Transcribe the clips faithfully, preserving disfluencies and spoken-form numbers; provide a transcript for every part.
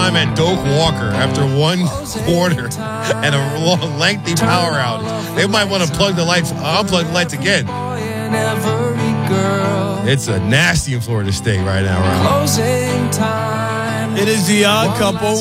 time at Doak Walker after one quarter and a long, lengthy power outage. They might want to plug the lights, unplug the lights again. It's a nasty in Florida State right now, Ron. It is the Odd Couple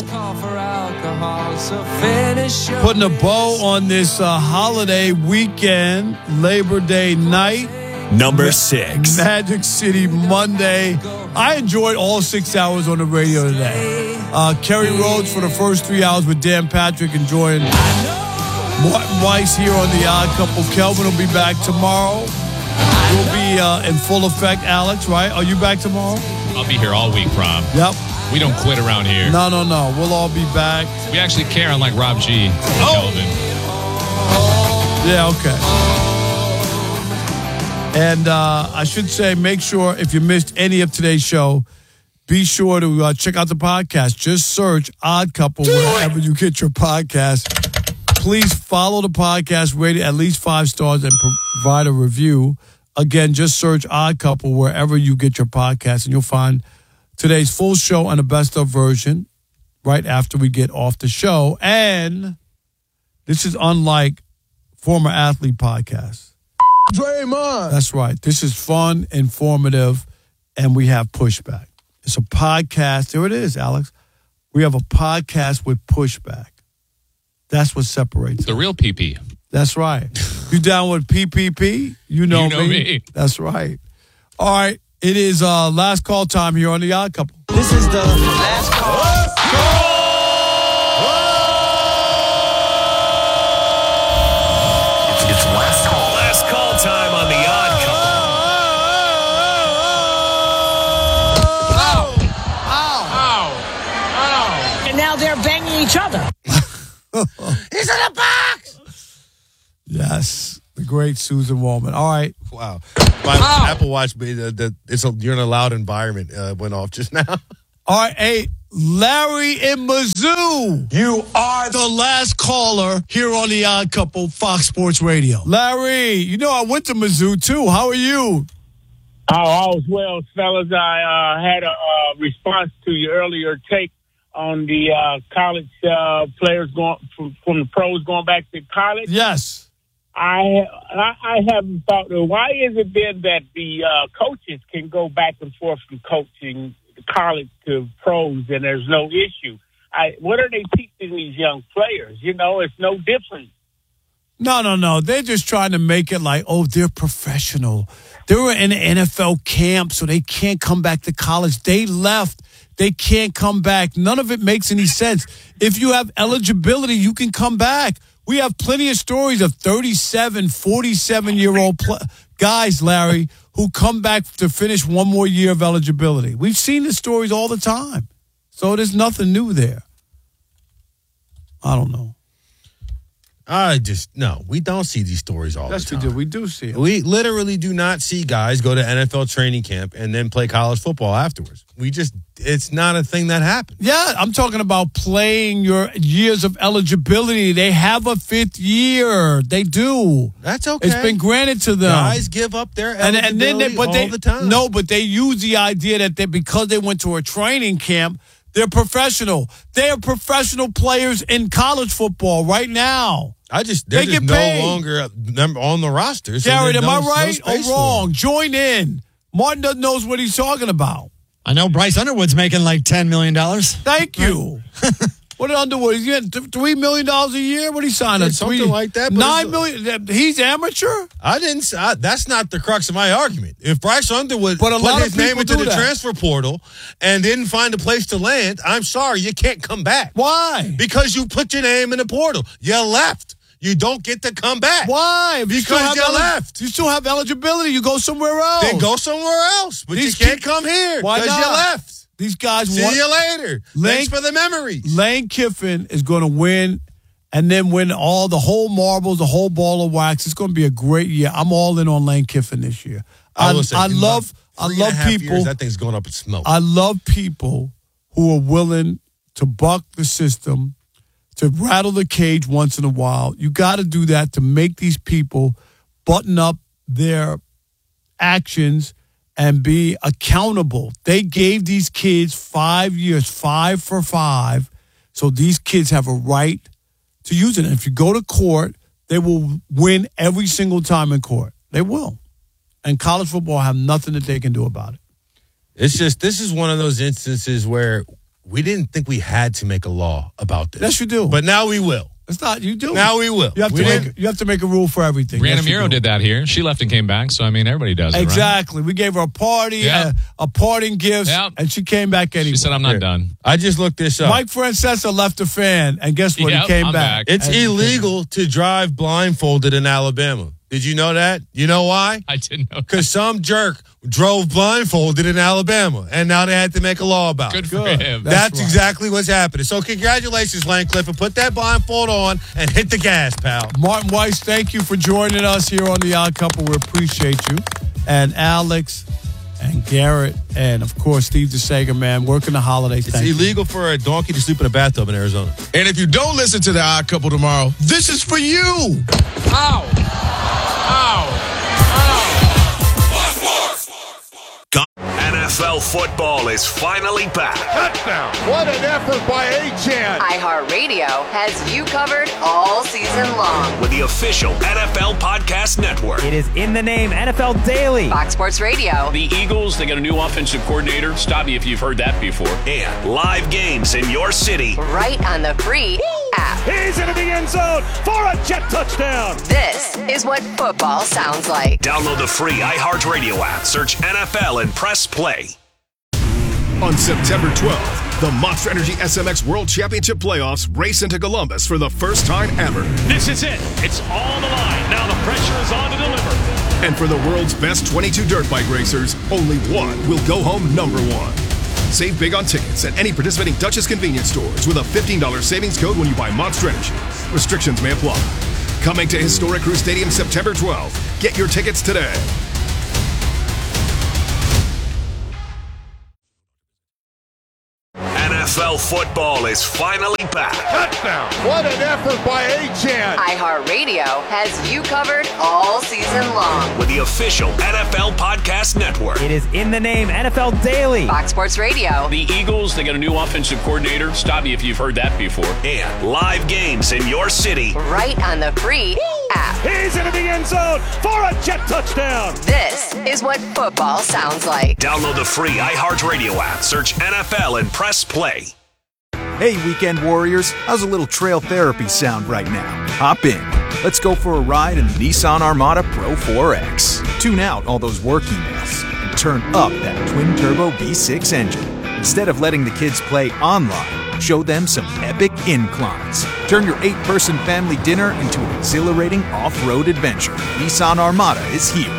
putting a bow on this uh, holiday weekend, Labor Day night. Number six. Magic City Monday. I enjoyed all six hours on the radio today. Uh, Kerry Rhodes for the first three hours with Dan Patrick enjoying Martin Weiss here on the Odd Couple. Kelvin will be back tomorrow. You'll be uh, in full effect, Alex, right? Are you back tomorrow? I'll be here all week, Prom. Yep. We don't quit around here. No, no, no. We'll all be back. We actually care, unlike Rob G. Oh. Kelvin. Yeah, okay. And uh, I should say, make sure if you missed any of today's show, be sure to uh, check out the podcast. Just search Odd Couple Do wherever it. you get your podcast. Please follow the podcast, rate it at least five stars, and provide a review. Again, just search Odd Couple wherever you get your podcast, and you'll find today's full show and a best-of version right after we get off the show. And this is unlike former athlete podcasts. Draymond. That's right. This is fun, informative, and we have pushback. It's a podcast. There it is, Alex. We have a podcast with pushback. That's what separates The us. real P P. That's right. You down with P P P? You know, you know me. me. That's right. All right. It is uh, last call time here on The Odd Couple. This is the last call. It's, it's last call. Last call time on The Odd Couple. Ow! Ow! Ow! And now they're banging each other. He's in the box! Yes. The great Susan Wallman. All right. Wow. My Ow. Apple Watch, the, the, it's a, you're in a loud environment, uh, went off just now. All right. Hey, Larry in Mizzou. You are The last caller here on The Odd Couple, Fox Sports Radio. Larry, you know I went to Mizzou too. How are you? Oh, all's well, fellas. I uh, had a uh, response to your earlier take on the uh, college uh, players going from, from the pros going back to college. Yes. I I, I haven't thought, why is it then that the uh, coaches can go back and forth from coaching college to pros and there's no issue? I, what are they teaching these young players? You know, it's no different. No, no, no. They're just trying to make it like, oh, they're professional. They were in an N F L camp, so they can't come back to college. They left. They can't come back. None of it makes any sense. If you have eligibility, you can come back. We have plenty of stories of thirty-seven, forty-seven-year-old pl- guys, Larry, who come back to finish one more year of eligibility. We've seen the stories all the time. So there's nothing new there. I don't know. I just, no, we don't see these stories all Yes, the we time. do. We do see it. We literally do not see guys go to N F L training camp and then play college football afterwards. We just, it's not a thing that happens. Yeah, I'm talking about playing your years of eligibility. They have a fifth year. They do. That's okay. It's been granted to them. Guys give up their and, eligibility and then they, but all they, the time. No, but they use the idea that they, because they went to a training camp, they're professional. They are professional players in college football right now. I just, they're They just get no paid. longer on the roster. So Jared, there's am no- I no right space or for wrong? them. Join in. Martin doesn't knows what he's talking about. I know Bryce Underwood's making like ten million dollars. Thank you. What did Underwood? He's getting th- three million dollars a year. What he signed? Yeah, a something three, like that, but Nine it's- million. He's amateur. I didn't. s- I, that's not the crux of my argument. If Bryce Underwood But a put lot his of name people into do the that. transfer portal and didn't find a place to land, I'm sorry, you can't come back. Why? Because you put your name in the portal. You left. You don't get to come back. Why? If you still Because have you left. You still have eligibility. You go somewhere else. Then go somewhere else. But These you can't kids- come here Why because you not? left. These guys See want. you later. Lane- Thanks for the memories. Lane Kiffin is going to win, and then win all the whole marbles, the whole ball of wax. It's going to be a great year. I'm all in on Lane Kiffin this year. I, will say, I in love. about I three and a love half people. Years, that thing's going up in smoke. I love people who are willing to buck the system, to rattle the cage once in a while. You got to do that to make these people button up their actions and be accountable. They gave these kids five years, five for five, so these kids have a right to use it. And if you go to court, they will win every single time in court. They will. And college football have nothing that they can do about it. It's just, this is one of those instances where we didn't think we had to make a law about this. Yes, you do. But now we will. It's not, you do. Now we will. You have, we to make, you have to make a rule for everything. Brianna Yes, you Miro do. did that here. She left and came back, so I mean, everybody does it, Exactly. We gave her a party, Yep. a, a parting gift, Yep. and she came back anyway. She said, I'm not done. I just looked this up. Mike Francesa left a fan, and guess what? Yep, he came I'm back. back. It's And he came illegal to drive blindfolded in Alabama. Did you know that? You know why? I didn't know. Because some jerk drove blindfolded in Alabama, and now they had to make a law about Good it. for Good. him. That's That's right. exactly what's happening. So congratulations, Lane Clifford. Put that blindfold on and hit the gas, pal. Martin Weiss, thank you for joining us here on The Odd Couple. We appreciate you. And Alex and Garrett and, of course, Steve DeSager, man, working the holidays. It's Thank you. illegal for a donkey to sleep in a bathtub in Arizona. And if you don't listen to The Odd Couple tomorrow, this is for you. Ow. Ow. N F L football is finally back. Touchdown. What an effort by Achane. iHeartRadio has you covered all season long. With the official N F L Podcast Network. It is in the name N F L Daily. Fox Sports Radio. The Eagles, they got a new offensive coordinator. Stop me if you've heard that before. And live games in your city. Right on the free app. He's into the end zone for a jet touchdown. This is what football sounds like. Download the free iHeartRadio app. Search N F L and press play. On September twelfth, the Monster Energy S M X World Championship Playoffs race into Columbus for the first time ever. This is it. It's all the line. Now the pressure is on to deliver. And for the world's best twenty-two dirt bike racers, only one will go home number one. Save big on tickets at any participating Duchess convenience stores with a fifteen dollars savings code when you buy Monster Energy. Restrictions may apply. Coming to historic Crew Stadium September twelfth. Get your tickets today. N F L football is finally back. Touchdown. What an effort by Achane. iHeartRadio has you covered all season long. With the official N F L Podcast Network. It is in the name N F L Daily. Fox Sports Radio. The Eagles, they got a new offensive coordinator. Stop me if you've heard that before. And live games in your city. Right on the free app. He's into the end zone for a jet touchdown. This is what football sounds like. Download the free iHeartRadio app. Search N F L and press play. Hey, weekend warriors, how's a little trail therapy sound right now? Hop in. Let's go for a ride in the Nissan Armada Pro four X. Tune out all those work emails and turn up that twin-turbo V six engine. Instead of letting the kids play online, show them some epic inclines. Turn your eight-person family dinner into an exhilarating off-road adventure. Nissan Armada is here.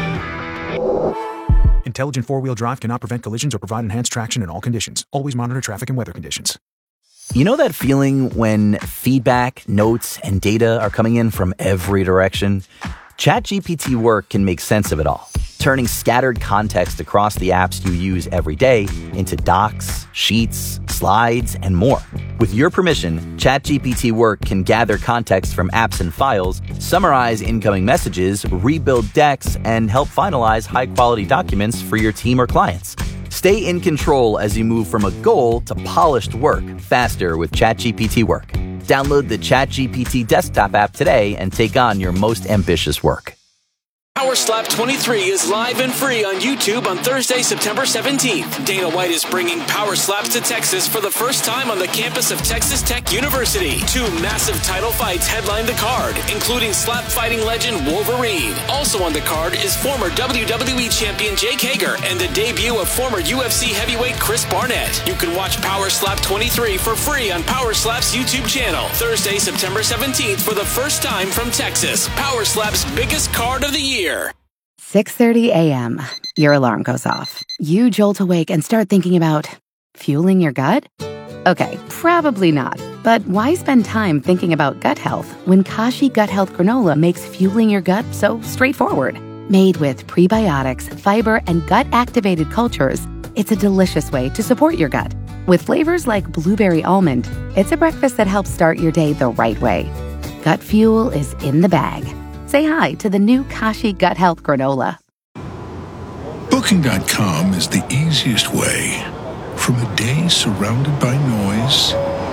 Intelligent four-wheel drive cannot prevent collisions or provide enhanced traction in all conditions. Always monitor traffic and weather conditions. You know that feeling when feedback, notes, and data are coming in from every direction? ChatGPT Work can make sense of it all, turning scattered context across the apps you use every day into docs, sheets, slides, and more. With your permission, ChatGPT Work can gather context from apps and files, summarize incoming messages, rebuild decks, and help finalize high-quality documents for your team or clients. Stay in control as you move from a goal to polished work faster with ChatGPT Work. Download the ChatGPT desktop app today and take on your most ambitious work. Power Slap twenty-three is live and free on YouTube on Thursday, September seventeenth. Dana White is bringing Power Slaps to Texas for the first time on the campus of Texas Tech University. Two massive title fights headline the card, including slap fighting legend Wolverine. Also on the card is former W W E champion Jake Hager and the debut of former U F C heavyweight Chris Barnett. You can watch Power Slap twenty-three for free on Power Slap's YouTube channel. Thursday, September seventeenth for the first time from Texas. Power Slap's biggest card of the year. six thirty a.m. Your alarm goes off. You jolt awake and start thinking about fueling your gut? Okay, probably not. But why spend time thinking about gut health when Kashi Gut Health Granola makes fueling your gut so straightforward? Made with prebiotics, fiber, and gut-activated cultures, it's a delicious way to support your gut. With flavors like blueberry almond, it's a breakfast that helps start your day the right way. Gut fuel is in the bag. Say hi to the new Kashi Gut Health Granola. Book Booking dot com is the easiest way from a day surrounded by noise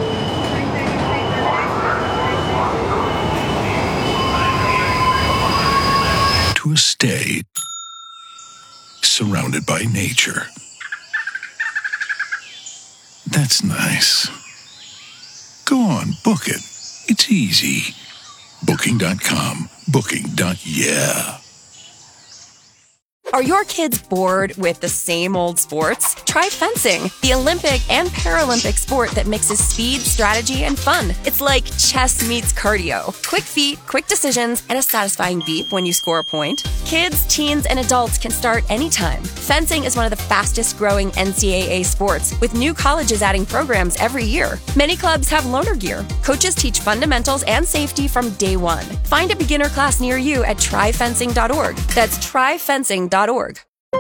to a stay surrounded by nature. That's nice. Go on, book it. It's easy. Booking dot com. Booking. Yeah. Are your kids bored with the same old sports? Try fencing, the Olympic and Paralympic sport that mixes speed, strategy, and fun. It's like chess meets cardio. Quick feet, quick decisions, and a satisfying beep when you score a point. Kids, teens, and adults can start anytime. Fencing is one of the fastest growing N C double A sports, with new colleges adding programs every year. Many clubs have loaner gear. Coaches teach fundamentals and safety from day one. Find a beginner class near you at try fencing dot org. That's try fencing dot org.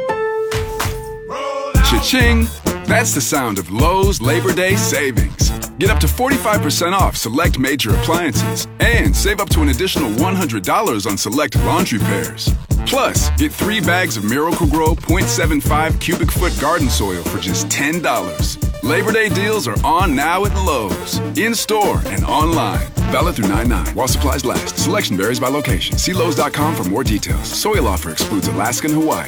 Cha-ching! That's the sound of Lowe's Labor Day savings. Get up to forty-five percent off select major appliances and save up to an additional one hundred dollars on select laundry pairs. Plus, get three bags of Miracle-Gro point seven five cubic foot garden soil for just ten dollars. Labor Day deals are on now at Lowe's, in-store and online. Valid through nine nine while supplies last. Selection varies by location. See Lowe's dot com for more details. Soil offer excludes Alaska and Hawaii.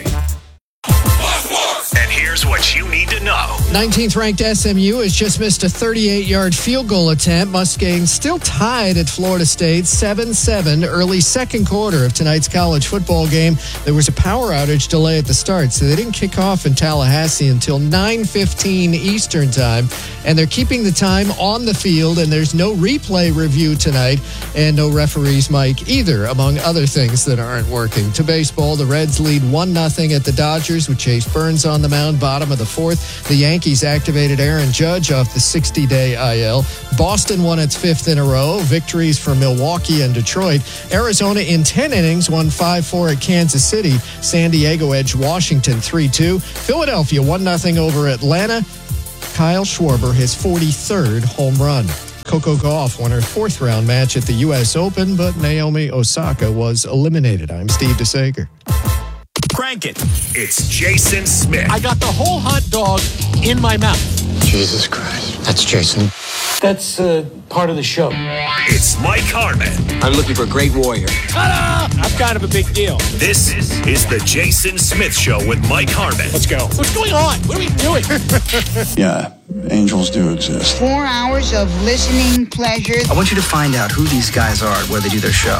And here's what you need to know. nineteenth ranked S M U has just missed a thirty-eight-yard field goal attempt. Mustangs still tied at Florida State seven seven. Early second quarter of tonight's college football game. There was a power outage delay at the start, so they didn't kick off in Tallahassee until nine fifteen Eastern time. And they're keeping the time on the field, and there's no replay review tonight and no referee's mic either, among other things that aren't working. To baseball, the Reds lead one nothing at the Dodgers with Chase Burns on the mound, bottom of the fourth. The Yankees activated Aaron Judge off the sixty-day I L. Boston won its fifth in a row. Victories for Milwaukee and Detroit. Arizona in ten innings won five four at Kansas City. San Diego edged Washington three two. Philadelphia one nothing over Atlanta. Kyle Schwarber, his forty-third home run. Coco Gauff won her fourth round match at the U S Open, but Naomi Osaka was eliminated. I'm Steve DeSager. Crank it. It's Jason Smith. I got the whole hot dog in my mouth. Jesus Christ. That's Jason. That's uh, part of the show. It's Mike Harmon. I'm looking for a great warrior. Ta-da! I'm kind of a big deal. This is the Jason Smith Show with Mike Harmon. Let's go. What's going on? What are we doing? Yeah, angels do exist. Four hours of listening pleasure. I want you to find out who these guys are where they do their show.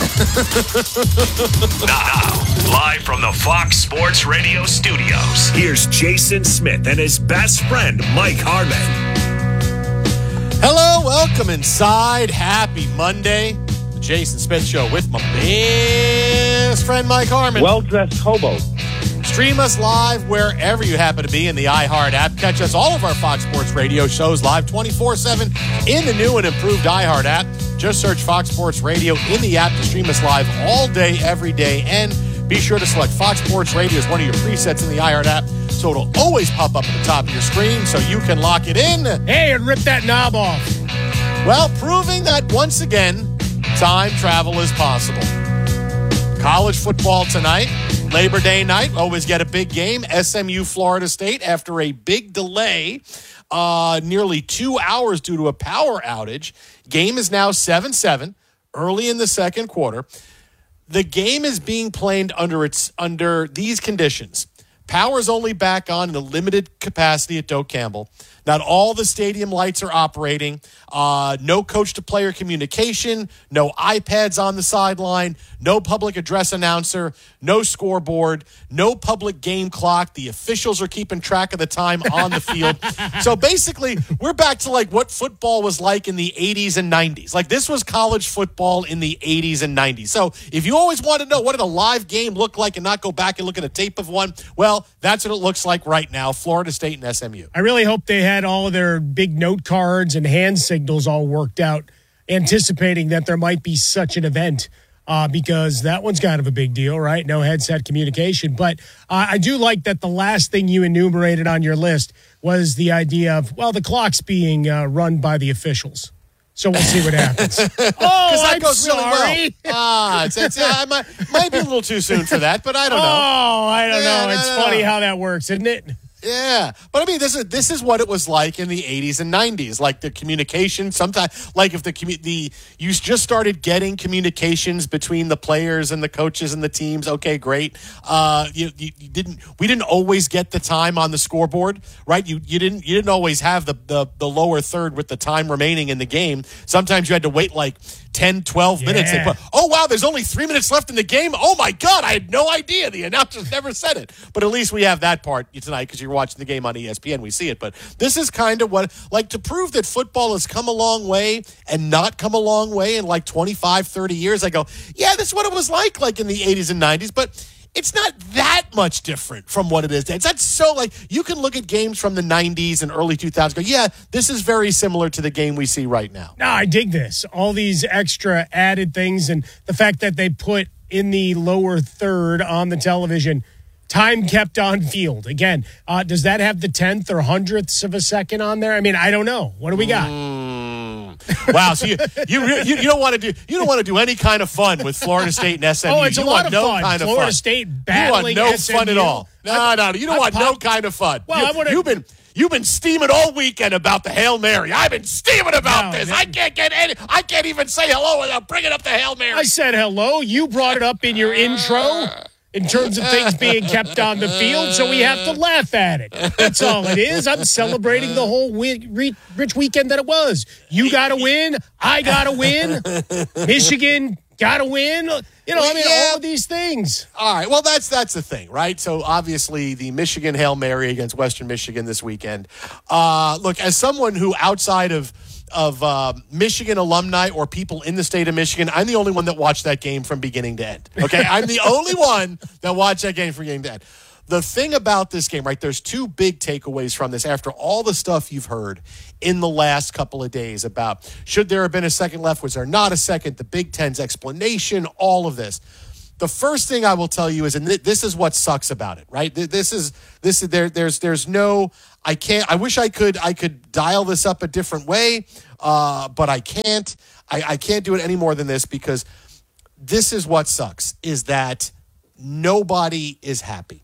Now, live from the Fox Sports Radio studios, here's Jason Smith and his best friend, Mike Harmon. Hello, welcome inside. Happy Monday. The Jason Smith Show with my best friend, Mike Harmon. Well-dressed hobo. Stream us live wherever you happen to be in the iHeart app. Catch us all of our Fox Sports Radio shows live twenty-four seven in the new and improved iHeart app. Just search Fox Sports Radio in the app to stream us live all day, every day. And be sure to select Fox Sports Radio as one of your presets in the iHeart app, so it'll always pop up at the top of your screen so you can lock it in. Hey, and rip that knob off. Well, proving that once again, time travel is possible. College football tonight, Labor Day night, always get a big game. S M U, Florida State, after a big delay, uh, nearly two hours due to a power outage. Game is now seven seven, early in the second quarter. The game is being played under its under these conditions. Power's only back on in a limited capacity at Doak Campbell. Not all the stadium lights are operating. Uh, no coach-to-player communication. No iPads on the sideline. No public address announcer. No scoreboard. No public game clock. The officials are keeping track of the time on the field. So basically, we're back to like what football was like in the eighties and nineties. Like this was college football in the eighties and nineties. So if you always want to know what did a live game look like and not go back and look at a tape of one, well, that's what it looks like right now. Florida State and S M U. I really hope they had all of their big note cards and hand signals all worked out, anticipating that there might be such an event, uh, because that one's kind of a big deal, right? No headset communication. But uh, I do like that the last thing you enumerated on your list was the idea of, well, the clock's being uh, run by the officials. So we'll see what happens. Oh, that I'm goes sorry. Really well. Ah, it's, it's, uh, it might, might be a little too soon for that, but I don't know. Oh, I don't Yeah, know. no, It's no, funny no. how that works, isn't it? Yeah, but I mean, this is this is what it was like in the eighties and nineties. Like the communication, sometimes, like if the commu- the you just started getting communications between the players and the coaches and the teams. Okay, great. Uh, you, you, you didn't. We didn't always get the time on the scoreboard, right? You you didn't you didn't always have the the, the lower third with the time remaining in the game. Sometimes you had to wait like ten, twelve minutes. Yeah. And put, oh, wow, there's only three minutes left in the game. Oh, my God, I had no idea. The announcers never said it. But at least we have that part tonight because you're watching the game on E S P N. We see it. But this is kind of what, like, to prove that football has come a long way and not come a long way in like twenty-five, thirty years. I go, yeah, this is what it was like, like in the eighties and nineties. But it's not that much different from what it is. It's not so like you can look at games from the nineties and early two thousands. Go, yeah, this is very similar to the game we see right now. No, I dig this. All these extra added things and the fact that they put in the lower third on the television, time kept on field. Again, uh, does that have the tenth or hundredths of a second on there? I mean, I don't know. What do we got? Mm. Wow, so you you, you you don't want to do you don't want to do any kind of fun with Florida State and S M U. Oh, it's you a lot want of no fun. kind of Florida fun. State You battling want no S M U. fun at all. No, no, you don't I want pop- no kind of fun. Well, you, I wanna- you've been you've been steaming all weekend about the Hail Mary. I've been steaming about No, this. that- I can't get any. I can't even say hello without bringing up the Hail Mary. I said hello. You brought it up in your intro in terms of things being kept on the field, so we have to laugh at it. That's all it is. I'm celebrating the whole wi- re- rich weekend that it was. You got to win. I got to win. Michigan got to win. You know, I mean, Yeah. all of these things. All right. Well, that's that's the thing, right? So obviously, the Michigan Hail Mary against Western Michigan this weekend. Uh, look, as someone who outside of of uh, Michigan alumni or people in the state of Michigan, I'm the only one that watched that game from beginning to end. Okay, I'm the only one that watched that game from beginning to end. The thing about this game, right? There's two big takeaways from this. After all the stuff you've heard in the last couple of days about should there have been a second left, was there not a second? The Big Ten's explanation, all of this. The first thing I will tell you is, and th- this is what sucks about it, right? Th- This is this is there. There's there's no. I can't. I wish I could. I could dial this up a different way, uh, but I can't. I, I can't do it any more than this because this is what sucks: is that nobody is happy.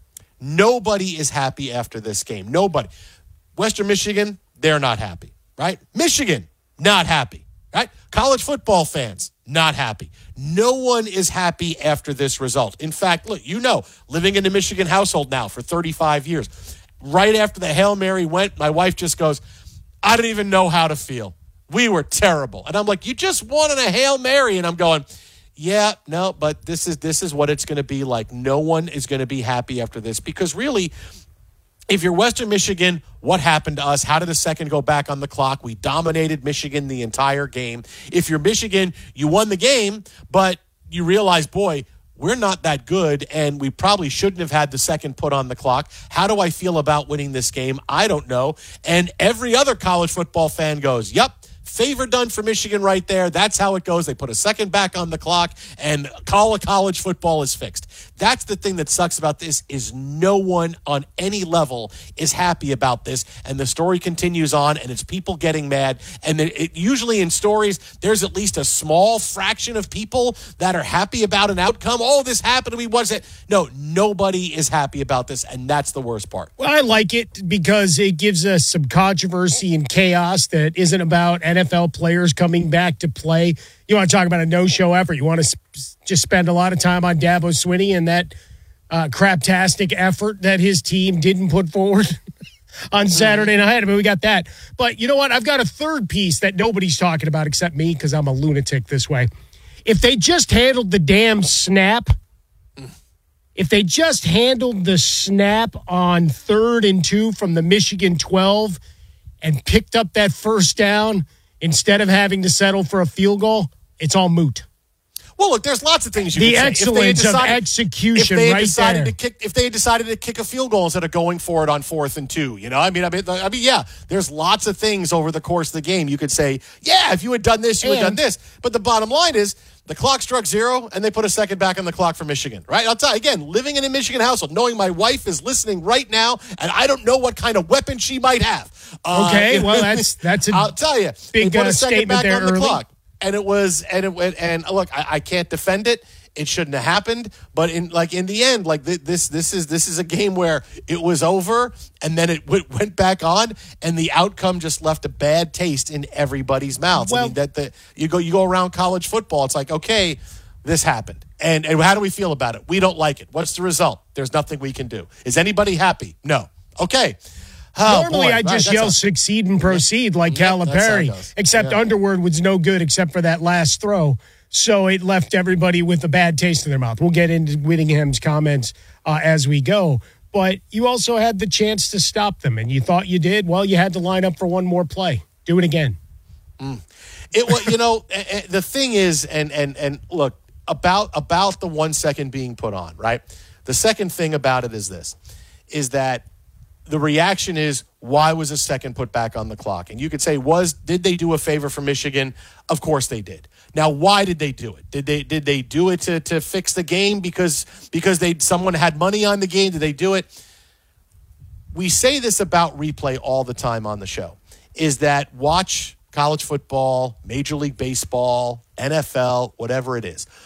Nobody is happy after this game. Nobody. Western Michigan, they're not happy, right? Michigan, not happy, right? College football fans, not happy. No one is happy after this result. In fact, look, you know, living in a Michigan household now for thirty-five years, right after the Hail Mary went, my wife just goes, I don't even know how to feel. We were terrible. And I'm like, you just wanted a Hail Mary. And I'm going, yeah, no, but this is this is what it's going to be like. No one is going to be happy after this because really, if you're Western Michigan, what happened to us? How did a second go back on the clock? We dominated Michigan the entire game. If you're Michigan, you won the game, but you realize, boy, we're not that good, and we probably shouldn't have had the second put on the clock. How do I feel about winning this game? I don't know. And every other college football fan goes, yep, favor done for Michigan right there. That's how it goes. They put a second back on the clock, and call college football is fixed. That's the thing that sucks about this is no one on any level is happy about this, and the story continues on, and it's people getting mad. And it, it, usually in stories, there's at least a small fraction of people that are happy about an outcome. Oh, this happened to me. What's it? No, nobody is happy about this, and that's the worst part. Well, I like it because it gives us some controversy and chaos that isn't about N F L players coming back to play. You want to talk about a no-show effort. You want to sp- just spend a lot of time on Dabo Swinney and that uh, craptastic effort that his team didn't put forward on Saturday night. I mean, we got that. But you know what? I've got a third piece that nobody's talking about except me because I'm a lunatic this way. If they just handled the damn snap, if they just handled the snap on third and two from the Michigan twelve and picked up that first down instead of having to settle for a field goal, it's all moot. Well, look, there's lots of things you the could say. excellence If they had decided, of execution if they had right decided there. to kick, if they had decided to kick a field goal instead of going for it on fourth and two, you know, I mean, I mean, I mean, yeah, there's lots of things over the course of the game you could say, yeah, if you had done this, you And- had done this. But the bottom line is, the clock struck zero, and they put a second back on the clock for Michigan, right? I'll tell you, again, living in a Michigan household, knowing my wife is listening right now, and I don't know what kind of weapon she might have. Uh, Okay, well, that's that's a I'll tell you, big they put uh, a second statement back there on the early. clock, and it was, and it went, and look, I, I can't defend it. It shouldn't have happened, but in like in the end, like th- this, this is this is a game where it was over, and then it w- went back on, and the outcome just left a bad taste in everybody's mouths. I Well- mean, that the you go you go around college football, it's like, okay, this happened, and and how do we feel about it? We don't like it. What's the result? There's nothing we can do. Is anybody happy? No. Okay. Oh, Normally, boy. I Right, just that's yell a- "succeed and proceed" like Yep, that's how it Calipari, goes. except Yeah. Underwood was no good except for that last throw. So it left everybody with a bad taste in their mouth. We'll get into Whittingham's comments uh, as we go. But you also had the chance to stop them, and you thought you did. Well, you had to line up for one more play. Do it again. It was, you know, eh, eh, the thing is, and and and look about about the one second being put on, right? The second thing about it is this: is that the reaction is, why was a second put back on the clock? And you could say, was did they do a favor for Michigan? Of course they did. Now, why did they do it? Did they did they do it to to fix the game because because they someone had money on the game? Did they do it? We say this about replay all the time on the show, is that watch college football, Major League Baseball, N F L, whatever it is.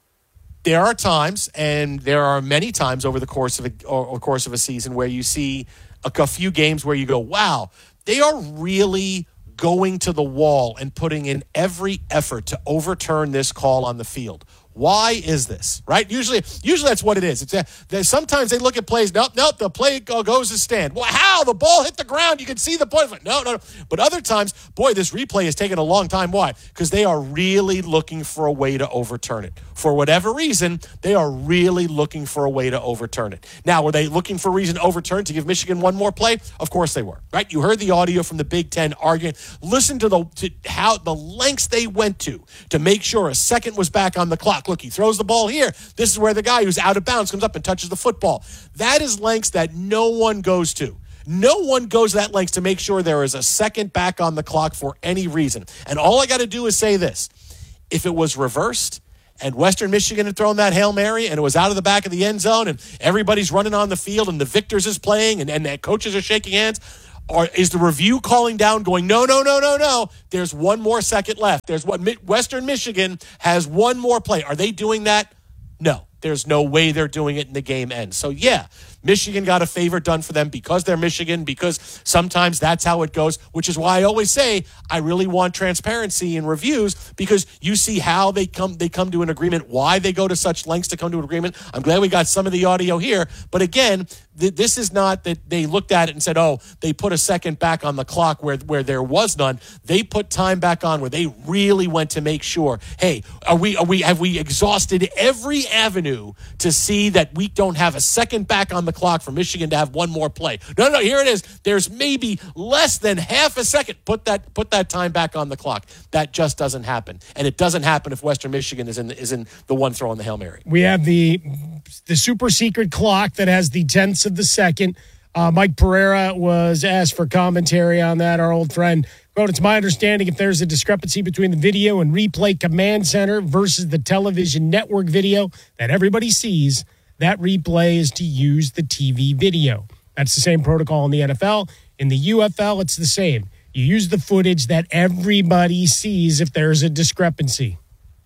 There are times, and there are many times over the course of a or, or course of a season where you see a, a few games where you go, wow, they are really going to the wall and putting in every effort to overturn this call on the field. Why is this, right? Usually, usually that's what it is. It's a, there's, sometimes they look at plays. Nope, nope. The play go, goes to stand. Well, how the ball hit the ground? You can see the point. No, no, no. But other times, boy, this replay is taking a long time. Why? Because they are really looking for a way to overturn it. For whatever reason, they are really looking for a way to overturn it. Now, were they looking for a reason to overturn to give Michigan one more play? Of course they were. Right? You heard the audio from the Big Ten arguing. Listen to the to how the lengths they went to to make sure a second was back on the clock. Look, he throws the ball here. This is where the guy who's out of bounds comes up and touches the football. That is lengths that no one goes to. No one goes that lengths to make sure there is a second back on the clock for any reason. And all I got to do is say this. If it was reversed and Western Michigan had thrown that Hail Mary and it was out of the back of the end zone and everybody's running on the field and the victors is playing and, and the coaches are shaking hands, or is the review calling down going, no, no, no, no, no, there's one more second left. There's what Western Michigan has one more play. Are they doing that? No, there's no way they're doing it and the game ends. So, yeah, Michigan got a favor done for them because they're Michigan, because sometimes that's how it goes, which is why I always say I really want transparency in reviews, because you see how they come they come to an agreement, why they go to such lengths to come to an agreement. I'm glad we got some of the audio here. But again, th- this is not that they looked at it and said, oh, they put a second back on the clock where, where there was none. They put time back on where they really went to make sure, hey, are we are we have we exhausted every avenue to see that we don't have a second back on the clock for Michigan to have one more play. No, no, here it is. There's maybe less than half a second. Put that put that time back on the clock. That just doesn't happen. And it doesn't happen if Western Michigan is in the, is in the one throwing the Hail Mary. We have the the super secret clock that has the tenths of the second. Uh, Mike Pereira was asked for commentary on that, our old friend. Quote, it's my understanding if there's a discrepancy between the video and replay command center versus the television network video that everybody sees, that replay is to use the T V video. That's the same protocol in the N F L. In the U F L, it's the same. You use the footage that everybody sees if there's a discrepancy.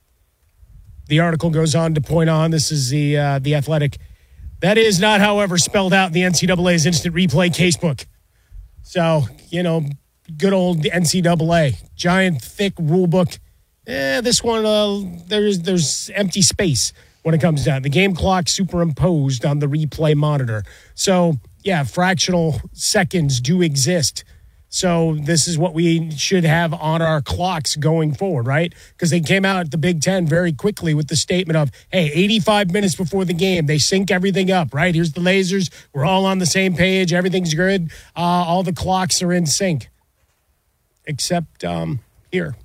The article goes on to point on, this is the uh, the Athletic, that is not, however, spelled out in the N C double A's instant replay casebook. So, you know, good old N C double A, giant, thick rule book. Eh, this one, uh, there's there's empty space when it comes down. The game clock superimposed on the replay monitor. So, yeah, fractional seconds do exist. So this is what we should have on our clocks going forward, right? Because they came out at the Big Ten very quickly with the statement of, hey, eighty-five minutes before the game, they sync everything up, right? Here's the lasers. We're all on the same page. Everything's good. Uh, all the clocks are in sync. Except um, here.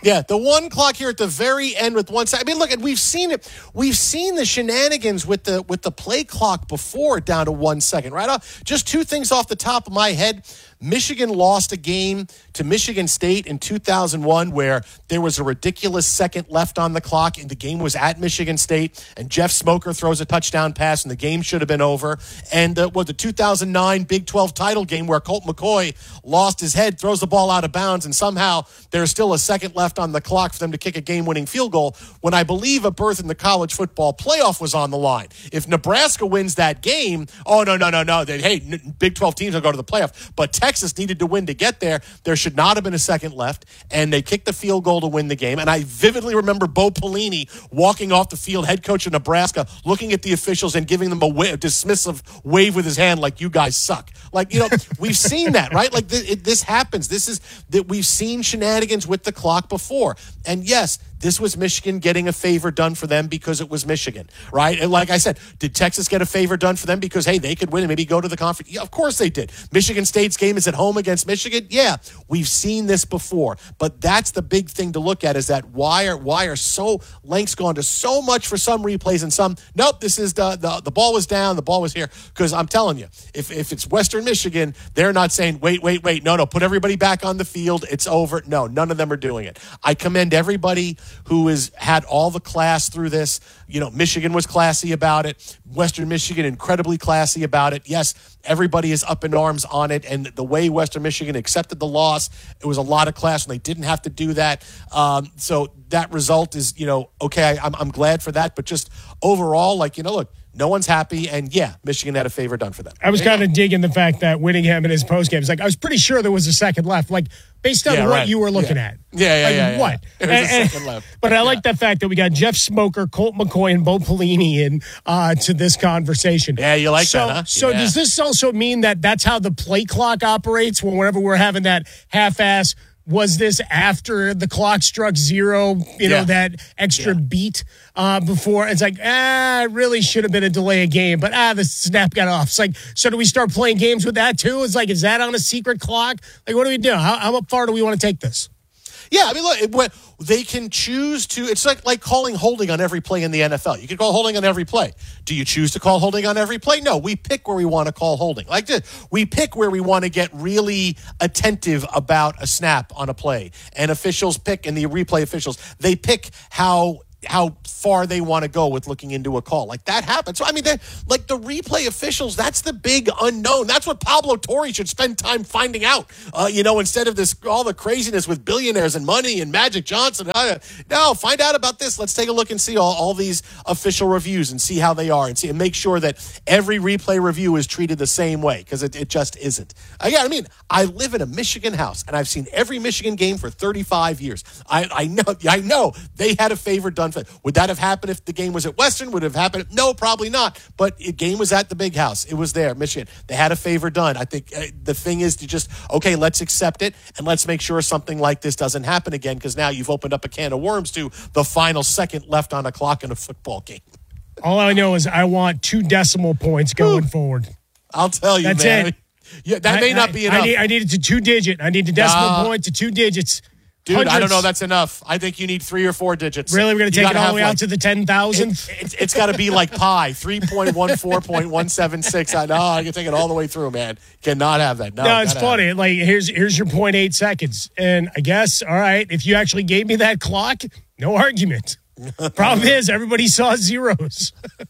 Yeah, the one clock here at the very end with one second. I mean, look, and we've seen it. We've seen the shenanigans with the with the play clock before down to one second, right? Just two things off the top of my head. Michigan lost a game to Michigan State in two thousand one where there was a ridiculous second left on the clock and the game was at Michigan State and Jeff Smoker throws a touchdown pass and the game should have been over. And uh, what the two thousand nine Big twelve title game where Colt McCoy lost his head, throws the ball out of bounds, and somehow there's still a second left on the clock for them to kick a game-winning field goal when I believe a berth in the college football playoff was on the line. If Nebraska wins that game, oh, no, no, no, no. They, hey, Big twelve teams will go to the playoff. But Texas Texas needed to win to get there. There should not have been a second left, and they kicked the field goal to win the game. And I vividly remember Bo Pelini walking off the field, head coach of Nebraska, looking at the officials and giving them a, wa- a dismissive wave with his hand like, you guys suck. Like, you know, we've seen that, right? Like, th- it, this happens. This is that we've seen shenanigans with the clock before. And yes, this was Michigan getting a favor done for them because it was Michigan, right? And like I said, did Texas get a favor done for them because, hey, they could win and maybe go to the conference? Yeah, of course they did. Michigan State's game is at home against Michigan. Yeah, we've seen this before. But that's the big thing to look at is that why are, why are so lengths gone to so much for some replays and some, nope, this is the, the, the ball was down, the ball was here. Because I'm telling you, if, if it's Western Michigan, they're not saying, wait, wait, wait, no, no, put everybody back on the field. It's over. No, none of them are doing it. I commend everybody who has had all the class through this. You know, Michigan was classy about it. Western Michigan, incredibly classy about it. Yes, everybody is up in arms on it. And the way Western Michigan accepted the loss, it was a lot of class, and they didn't have to do that. Um, so that result is, you know, okay, I'm, I'm glad for that. But just overall, like, you know, look, no one's happy, and yeah, Michigan had a favor done for them. I was kind of digging the fact that Whittingham in his postgame is like, I was pretty sure there was a second left, like based on yeah, what right. you were looking yeah. at. Yeah, yeah, like, yeah. What? Yeah. There was and, a second left. But I yeah. like the fact that we got Jeff Smoker, Colt McCoy, and Bo Pelini in uh, to this conversation. Yeah, you like so, that, huh? So yeah. does this also mean that that's how the play clock operates whenever we're having that half-ass? Was this after the clock struck zero, you know, yeah. that extra yeah. beat uh, before? It's like, ah, it really should have been a delay of game, but ah, the snap got off. It's like, so do we start playing games with that too? It's like, is that on a secret clock? Like, what do we do? How, how far do we want to take this? Yeah, I mean, look, it, what, they can choose to. It's like like calling holding on every play in the N F L. You can call holding on every play. Do you choose to call holding on every play? No, we pick where we want to call holding. Like this, we pick where we want to get really attentive about a snap on a play. And officials pick, and the replay officials, they pick how how far they want to go with looking into a call. Like that happens. So, I mean, like the replay officials, that's the big unknown. That's what Pablo Torre should spend time finding out, uh, you know, instead of this, all the craziness with billionaires and money and Magic Johnson. Uh, no, find out about this. Let's take a look and see all, all these official reviews and see how they are and see and make sure that every replay review is treated the same way because it, it just isn't. Uh, yeah, I mean, I live in a Michigan house and I've seen every Michigan game for thirty-five years. I, I know, I know they had a favor done. Would that have happened if the game was at Western? Would it have happened? No, probably not. But the game was at the big house. It was there, Michigan. They had a favor done. I think uh, the thing is to just, okay, let's accept it, and let's make sure something like this doesn't happen again, because now you've opened up a can of worms to the final second left on a clock in a football game. All I know is I want two decimal points going Ooh. forward. I'll tell you, That's man. it. Yeah, that I, may not I, be enough. I need, I need it to two digit. I need the decimal uh, point to two digits. Dude, Hundreds. I don't know. That's enough. I think you need three or four digits. Really? We're going to take it all the way like, out to the ten thousand? It, it, it's got to be like pi, three point one four point one seven six. I know. I can take it all the way through, man. Cannot have that. No, no it's funny. Like, here's here's your point eight seconds. And I guess, all right, if you actually gave me that clock, no argument. Problem is, everybody saw zeros.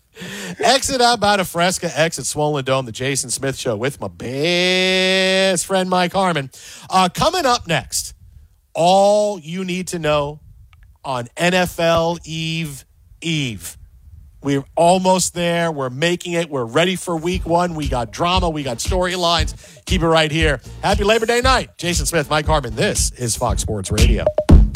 Exit up out of Fresca, exit Swollen Dome, the Jason Smith Show with my best friend, Mike Harmon. Uh, coming up next, all you need to know on N F L Eve Eve. We're almost there. We're making it. We're ready for week one. We got drama. We got storylines. Keep it right here. Happy Labor Day night. Jason Smith, Mike Harmon. This is Fox Sports Radio.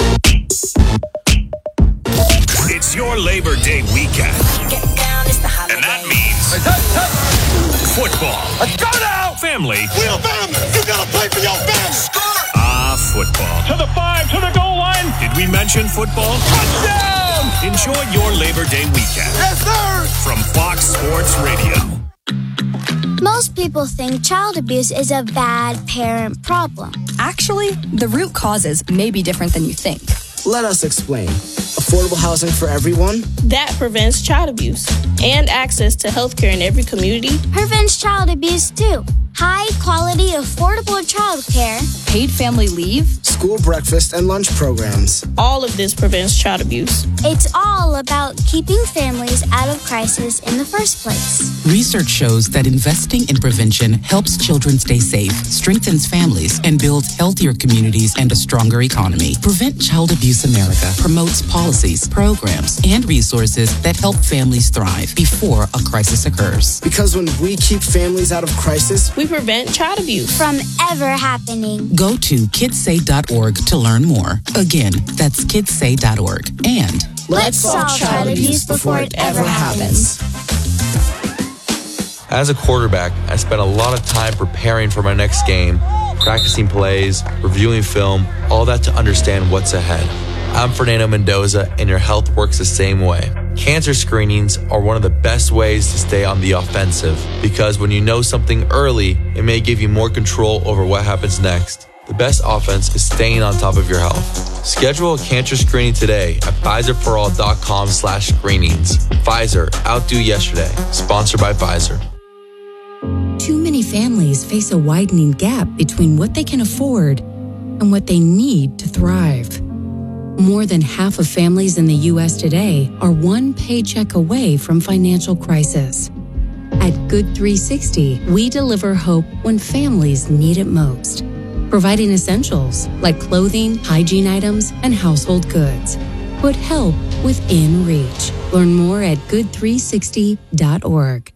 It's your Labor Day weekend. And that means football. Let's go now! Family. We're a family. You gotta play for your family. Ah, football. To the five, to the goal line. Did we mention football? Touchdown! Enjoy your Labor Day weekend. Yes, sir! From Fox Sports Radio. Most people think child abuse is a bad parent problem. Actually, the root causes may be different than you think. Let us explain. Affordable housing for everyone. That prevents child abuse. And access to healthcare in every community. Prevents child abuse too. High quality, affordable childcare. Paid family leave. School breakfast and lunch programs. All of this prevents child abuse. It's all about keeping families out of crisis in the first place. Research shows that investing in prevention helps children stay safe, strengthens families, and builds healthier communities and a stronger economy. Prevent Child Abuse America promotes policies, programs, and resources that help families thrive before a crisis occurs. Because when we keep families out of crisis, we prevent child abuse from ever happening. Go to kids say dot org to learn more. Again, that's kids say dot org. And let's solve child abuse before it ever happens. As a quarterback, I spent a lot of time preparing for my next game, practicing plays, reviewing film, all that to understand what's ahead. I'm Fernando Mendoza, and your health works the same way. Cancer screenings are one of the best ways to stay on the offensive, because when you know something early, it may give you more control over what happens next. The best offense is staying on top of your health. Schedule a cancer screening today at Pfizer for all dot com slash screenings. Pfizer, outdo yesterday. Sponsored by Pfizer. Too many families face a widening gap between what they can afford and what they need to thrive. More than half of families in the U S today are one paycheck away from financial crisis. At Good three sixty, we deliver hope when families need it most, providing essentials like clothing, hygiene items, and household goods. Put help within reach. Learn more at good three sixty dot org.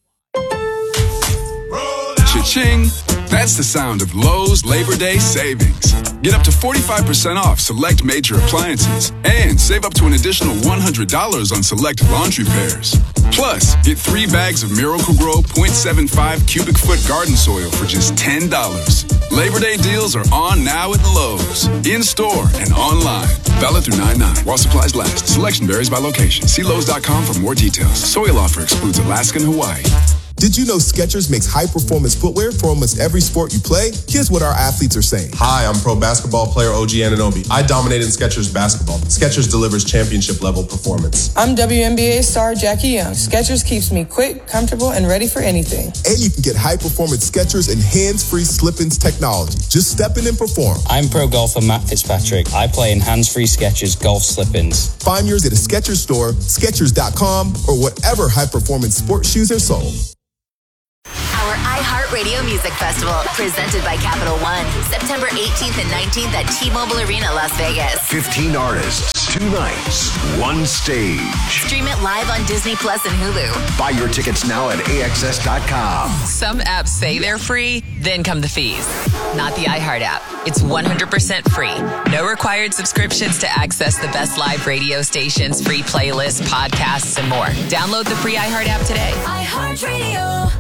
Cha-ching! That's the sound of Lowe's Labor Day savings. Get up to forty-five percent off select major appliances and save up to an additional one hundred dollars on select laundry pairs. Plus, get three bags of Miracle-Gro point seven five cubic foot garden soil for just ten dollars. Labor Day deals are on now at Lowe's, in-store and online. Valid through nine nine while supplies last. Selection varies by location. See Lowe's dot com for more details. Soil offer excludes Alaska and Hawaii. Did you know Skechers makes high-performance footwear for almost every sport you play? Here's what our athletes are saying. Hi, I'm pro basketball player O G Anunoby. I dominated Skechers basketball. Skechers delivers championship-level performance. I'm W N B A star Jackie Young. Skechers keeps me quick, comfortable, and ready for anything. And you can get high-performance Skechers and hands-free slip-ins technology. Just step in and perform. I'm pro golfer Matt Fitzpatrick. I play in hands-free Skechers golf slip-ins. Find yours at a Skechers store, Skechers dot com, or whatever high-performance sports shoes are sold. Our iHeartRadio Music Festival, presented by Capital One, September eighteenth and nineteenth at T-Mobile Arena, Las Vegas. fifteen artists, two nights, one stage. Stream it live on Disney Plus and Hulu. Buy your tickets now at A X S dot com. Some apps say they're free, then come the fees. Not the iHeart app. It's one hundred percent free. No required subscriptions to access the best live radio stations, free playlists, podcasts, and more. Download the free iHeart app today. iHeartRadio.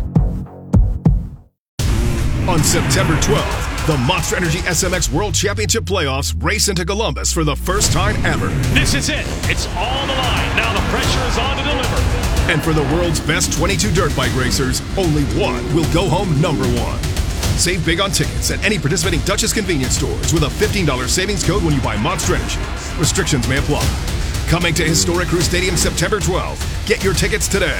On September twelfth, the Monster Energy S M X World Championship Playoffs race into Columbus for the first time ever. This is it. It's on the line. Now the pressure is on to deliver. And for the world's best twenty-two dirt bike racers, only one will go home number one. Save big on tickets at any participating Duchess convenience stores with a fifteen dollars savings code when you buy Monster Energy. Restrictions may apply. Coming to historic Crew Stadium September twelfth. Get your tickets today.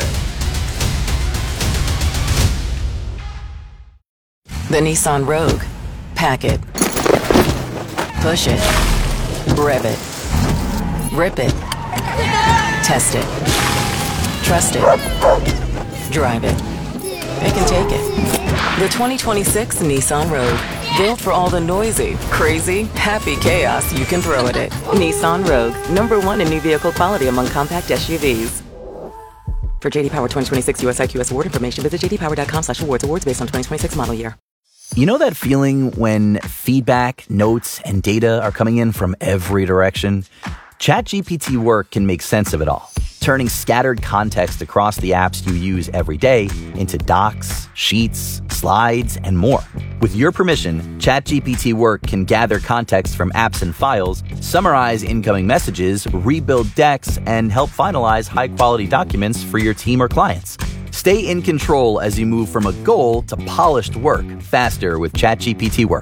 The Nissan Rogue. Pack it. Push it. Rev it. Rip it. Test it. Trust it. Drive it. Pick and take it. The twenty twenty-six Nissan Rogue. Built for all the noisy, crazy, happy chaos you can throw at it. Nissan Rogue. Number one in new vehicle quality among compact S U Vs. For J D Power twenty twenty-six U S I Q S award information, visit j d power dot com slash awards. Awards based on twenty twenty-six model year. You know that feeling when feedback, notes, and data are coming in from every direction? ChatGPT Work can make sense of it all, turning scattered context across the apps you use every day into docs, sheets, slides, and more. With your permission, ChatGPT Work can gather context from apps and files, summarize incoming messages, rebuild decks, and help finalize high-quality documents for your team or clients. Stay in control as you move from a goal to polished work faster with ChatGPT Work.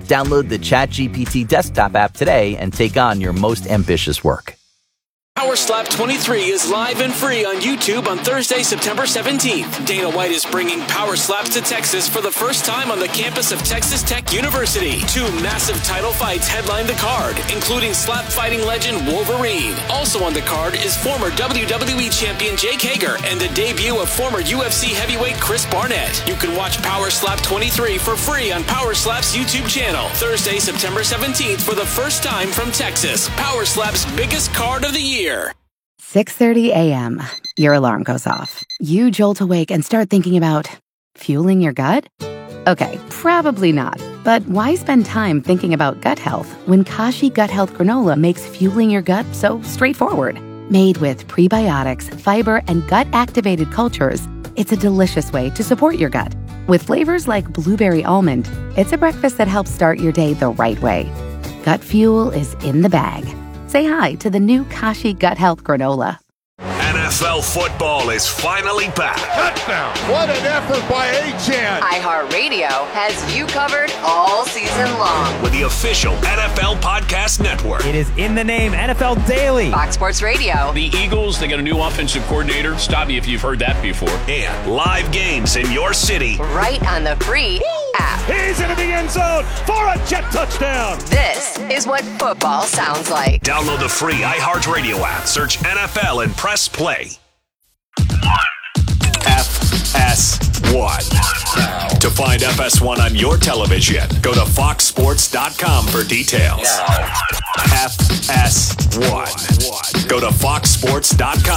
Download the ChatGPT desktop app today and take on your most ambitious work. Power Slap twenty-three is live and free on YouTube on Thursday, September seventeenth. Dana White is bringing Power Slaps to Texas for the first time on the campus of Texas Tech University. Two massive title fights headline the card, including slap fighting legend Wolverine. Also on the card is former W W E champion Jake Hager and the debut of former U F C heavyweight Chris Barnett. You can watch Power Slap twenty-three for free on Power Slap's YouTube channel. Thursday, September seventeenth for the first time from Texas. Power Slap's biggest card of the year. six thirty a.m. Your alarm goes off. You jolt awake and start thinking about fueling your gut? Okay, probably not. But why spend time thinking about gut health when Kashi Gut Health Granola makes fueling your gut so straightforward? Made with prebiotics, fiber, and gut-activated cultures, it's a delicious way to support your gut. With flavors like blueberry almond, it's a breakfast that helps start your day the right way. Gut fuel is in the bag. Say hi to the new Kashi Gut Health Granola. N F L football is finally back. Touchdown. What an effort by Achane. iHeartRadio has you covered all season long. With the official N F L Podcast Network. It is in the name, N F L Daily. Fox Sports Radio. The Eagles, they got a new offensive coordinator. Stop me if you've heard that before. And live games in your city. Right on the free app. He's into the end zone for a jet touchdown. This is what football sounds like. Download the free iHeartRadio app. Search N F L and press play. F S one. To find F S one on your television, go to fox sports dot com for details. F S one. Go to fox sports dot com.